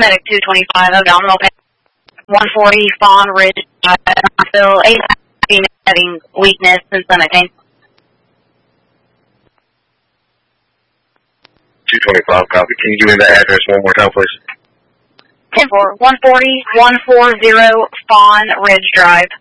Medic 225, abdominal pain, 140 Fawn Ridge, still having weakness and stomach pain. 225, copy. Can you give me the address one more time, please? 10-4, 140 Fawn Ridge Drive.